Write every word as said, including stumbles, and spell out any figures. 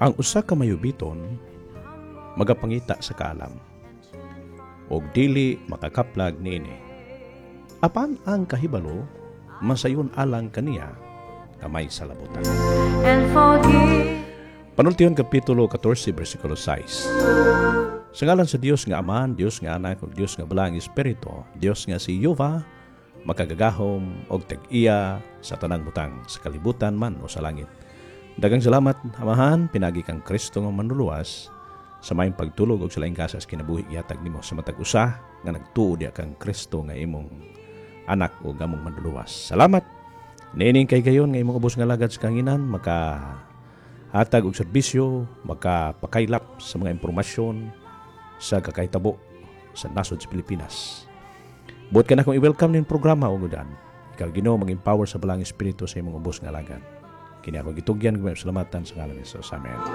Ang usa ka mayubiton magapangita sa kaalam og dili makakaplag niini. Apan ang kahibalo masayon alang kaniya nga may salabutan. Panultiyon kapitulo fourteen bersikulo six. Sa ngalan sa Dios nga Ama, Dios nga Anak, ug Dios nga Balaang Espiritu, Dios nga si Jehova, makagagahom og tag-iya sa tanang butang sa kalibutan man o sa langit. Dagang salamat, Amahan, pinagi kang Kristo nga manluluwas sa mayong pagtulog og sa laing kasas kinabuhi gihatag nimo sa matag usa nga nagtuo diha kang Kristo nga imong anak o gamong manluluwas. Salamat. Nining kay gayon nga imong ubos nga lagad sa kanginan, maka hatag og serbisyo, makapakaylap sa mga impormasyon sa kakaitabo sa nasod sa Pilipinas. Buot ka na kung i-welcome nin programa o gudan. Ikaw Ginoo mag-empower sa Balaang Espiritu sa imong ubos nga lagad. Kini ako gitugyan, salamatan sa ngalan ni Jesus. Amen.